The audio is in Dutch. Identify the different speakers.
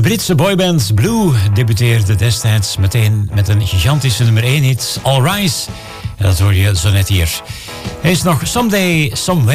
Speaker 1: Britse boyband Blue debuteerde destijds meteen met een gigantische nummer 1 hit, All Rise. En dat hoor je zo net hier. Hij is nog Someday, Somewhere.